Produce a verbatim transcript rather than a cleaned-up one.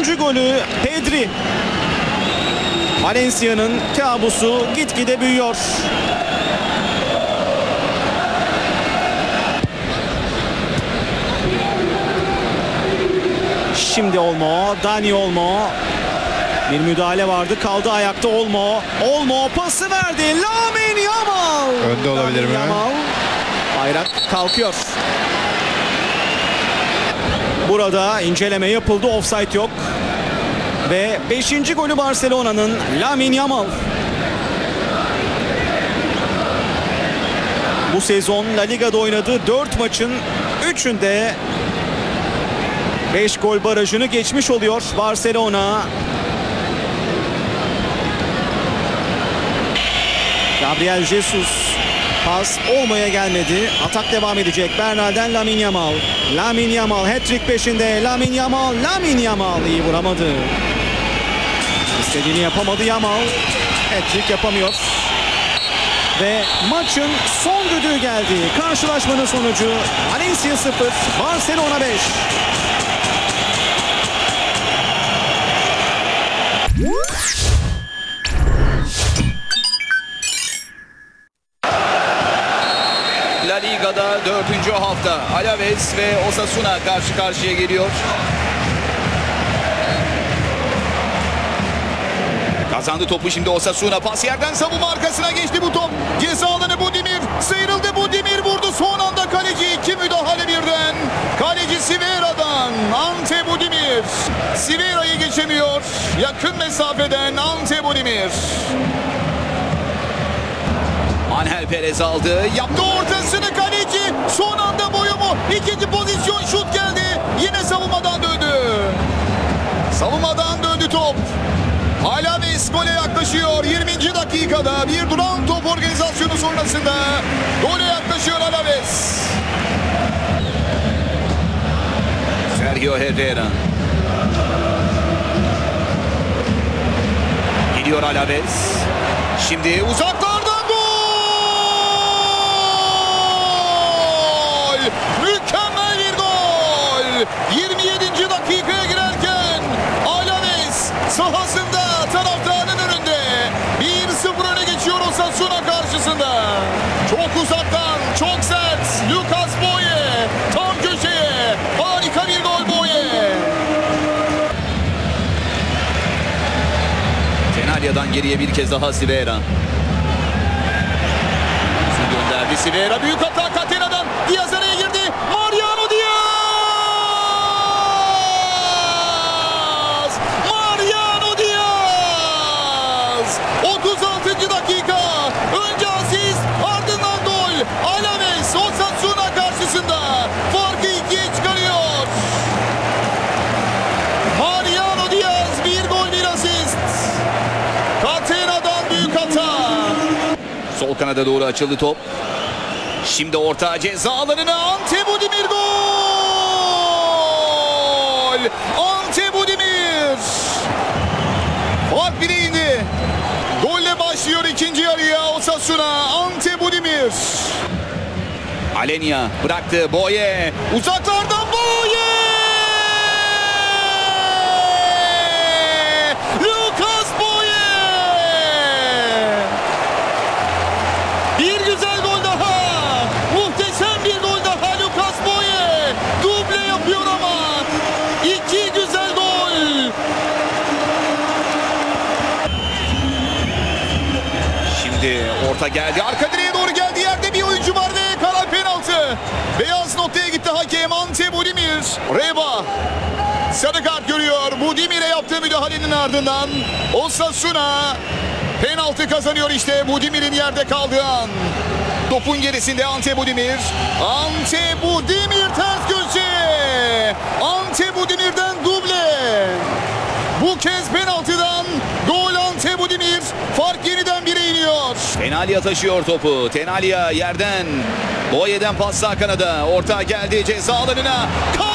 Üçüncü golü Pedri. Valencia'nın kabusu gitgide büyüyor. Şimdi Olmo, Dani Olmo. Bir müdahale vardı, kaldı ayakta Olmo. Olmo pası verdi. Lamine Yamal. Önde olabilir mi? Yamal. Bayrak kalkıyor. Burada inceleme yapıldı, offside yok. Ve beşinci golü Barcelona'nın, Lamine Yamal. Bu sezon La Liga'da oynadığı dört maçın üçünde beş gol barajını geçmiş oluyor Barcelona. Gabriel Jesus, pas Olmo'ya gelmedi. Atak devam edecek. Bernal'den Lamine Yamal. Lamine Yamal hat-trick peşinde. Lamine Yamal, Lamine Yamal iyi vuramadı. İstediğini yapamadı Yamal. Hat-trick yapamıyor. Ve maçın son düdüğü geldi. Karşılaşmanın sonucu Valencia sıfır, Barcelona beş. La Liga'da dördüncü hafta Alaves ve Osasuna karşı karşıya geliyor. Kazandı topu şimdi Osasuna. Pas yerden savunma arkasına geçti bu top. Ceza alanı Budimir. Sıyrıldı Budimir, vurdu son anda kaleci. iki müdahale birden. Kaleci Sivera'dan Ante Budimir. Sivera'yı geçemiyor. Yakın mesafeden Ante Budimir. Angel Perez aldı. Yaptı ortasını kaleci. Son anda boyu mu? İkinci pozisyon, şut geldi. Yine savunmadan döndü. Savunmadan döndü top. Alaves gole yaklaşıyor. yirminci dakikada bir duran top organizasyonu sonrasında gole yaklaşıyor Alaves. Sergio Herrera. Gidiyor Alaves. Şimdi uzaklardan gol! Mükemmel bir gol! yirmi yedinci dakikaya girerken Alaves sahasında taraftarın önünde bir sıfır öne geçiyor Osasuna karşısında. Çok uzaktan, çok sert Lucas Boye tam köşeye, harika bir gol Boye. Tenalya'dan geriye bir kez daha Sivera. Gönderdi Sivera, büyük hata Catena'dan. Diaz araya girdi. Mariano Diaz! Mariano Diaz! otuz altıncı dakika. Önce asist, ardından gol. Alaves Osasuna karşısında farkı ikiye çıkarıyor. Mariano Diaz bir gol bir asist. Catena'dan büyük hata. Sol kanada doğru açıldı top. Şimdi orta ceza alanına Ante Budimir gol! Ante Budimir! Fark bire indi. Golle başlıyor ikinci yarıya Osasuna. Ante Budimir. Alenya bıraktı Boye. Uzaklardan Boye! Lucas Boye! Bir güzel gol daha. Muhteşem bir gol daha Lucas Boye. Duble yapıyor ama. İki güzel gol. Şimdi orta geldi. Arka direğe doğru geldi. Yerde bir oyuncu var ve karar penaltı. Beyaz noktaya gitti hakem Ante Budimir. Reba sarı kart görüyor. Budimir'e yaptığı müdahalenin ardından Osasuna penaltı kazanıyor işte Budimir'in yerde kaldığı an. Topun gerisinde Ante Budimir. Ante Budimir ters köşe. Ante Budimir'den duble. Bu kez penaltıdan gol Ante Budimir. Fark yeniden bire iniyor. Tenalya taşıyor topu. Tenalya yerden. Boye'den pas sağ kanada. Orta geldi ceza alanına.